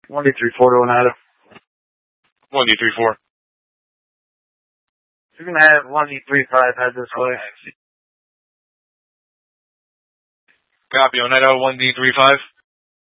1D34 to Oneida. 1D34. You're going to have 1D35 head this way. Copy, Oneida 1D35.